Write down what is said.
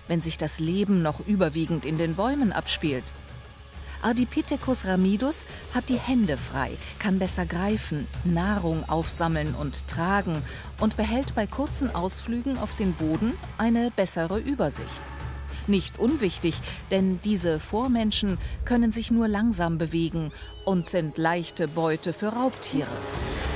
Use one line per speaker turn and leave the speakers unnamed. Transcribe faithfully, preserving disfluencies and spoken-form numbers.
wenn sich das Leben noch überwiegend in den Bäumen abspielt. Ardipithecus ramidus hat die Hände frei, kann besser greifen, Nahrung aufsammeln und tragen und behält bei kurzen Ausflügen auf den Boden eine bessere Übersicht. Nicht unwichtig, denn diese Vormenschen können sich nur langsam bewegen und sind leichte Beute für Raubtiere.